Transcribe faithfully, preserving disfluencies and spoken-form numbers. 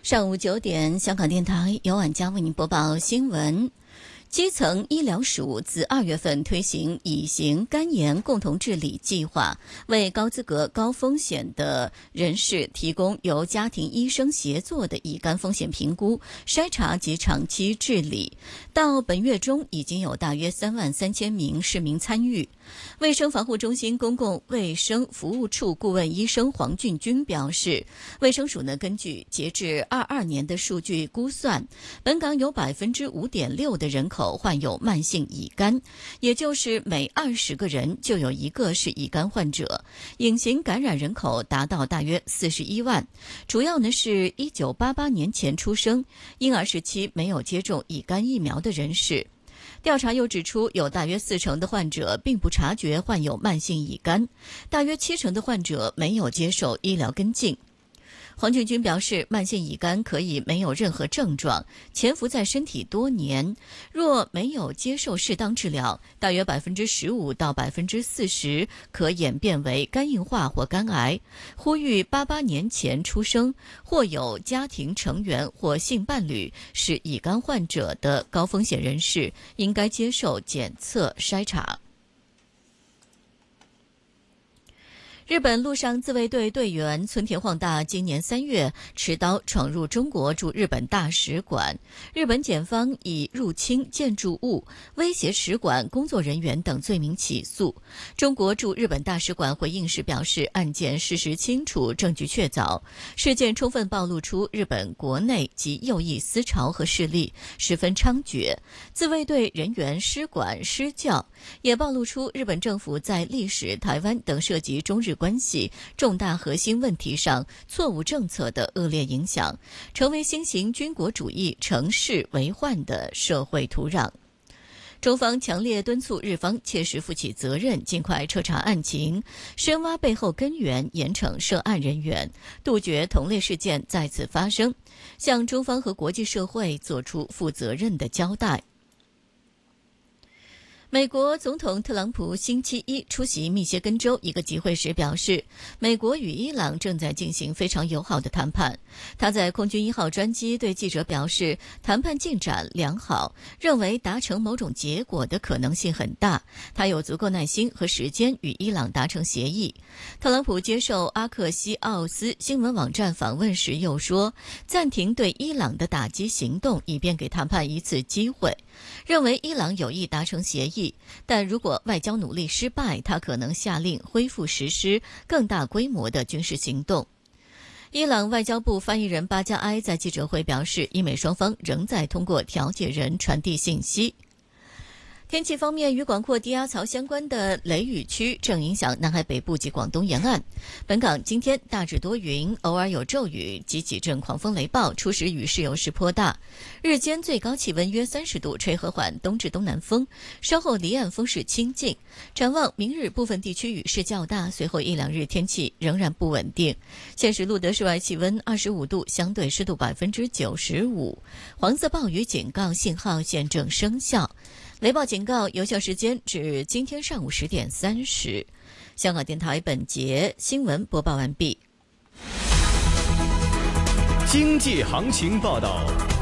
上午九点，香港电台由晚间为您播报新闻。基层医疗署自二月份推行乙型肝炎共同治理计划，为高资格高风险的人士提供由家庭医生协作的乙肝风险评估、筛查及长期治理。到本月中，已经有大约三万三千名市民参与。卫生防护中心公共卫生服务处顾问医生黄俊军表示，卫生署呢根据截至二二年的数据估算，本港有百分之五点六的人口患有慢性乙肝，也就是每二十个人就有一个是乙肝患者。隐形感染人口达到大约四十一万，主要呢是一九八八年前出生、婴儿时期没有接种乙肝疫苗的人士。调查又指出，有大约四成的患者并不察觉患有慢性乙肝，大约七成的患者没有接受医疗跟进。黄俊军表示，慢性乙肝可以没有任何症状，潜伏在身体多年，若没有接受适当治疗，大约百分之十五到百分之四十可演变为肝硬化或肝癌。呼吁八八年前出生或有家庭成员或性伴侣是乙肝患者的高风险人士，应该接受检测筛查。日本陆上自卫队队员村田晃大今年三月持刀闯入中国驻日本大使馆，日本检方以入侵建筑物、威胁使馆工作人员等罪名起诉。中国驻日本大使馆回应时表示，案件事实清楚，证据确凿，事件充分暴露出日本国内及右翼思潮和势力十分猖獗，自卫队人员失管失教，也暴露出日本政府在历史、台湾等涉及中日关系重大核心问题上错误政策的恶劣影响，成为新型军国主义城市为患的社会土壤。中方强烈敦促日方切实负起责任，尽快彻查案情，深挖背后根源，严惩涉案人员，杜绝同类事件再次发生，向中方和国际社会作出负责任的交代。美国总统特朗普星期一出席密歇根州一个集会时表示，美国与伊朗正在进行非常友好的谈判。他在空军一号专机对记者表示，谈判进展良好，认为达成某种结果的可能性很大，他有足够耐心和时间与伊朗达成协议。特朗普接受阿克西奥斯新闻网站访问时又说，暂停对伊朗的打击行动，以便给谈判一次机会，认为伊朗有意达成协议，但如果外交努力失败，他可能下令恢复实施更大规模的军事行动。伊朗外交部发言人巴加埃在记者会表示，伊美双方仍在通过调解人传递信息。天气方面，与广阔低压槽相关的雷雨区正影响南海北部及广东沿岸。本港今天大致多云，偶尔有骤雨及几阵狂风雷暴，初时雨势有时颇大。日间最高气温约三十度，吹和缓东至东南风，稍后离岸风势清劲。展望明日部分地区雨势较大，随后一两日天气仍然不稳定。现时录得室外气温二十五度，相对湿度百分之九十五，黄色暴雨警告信号现正生效。雷暴警告有效时间至今天上午十点三十。香港电台本节新闻播报完毕。 经济行情报道。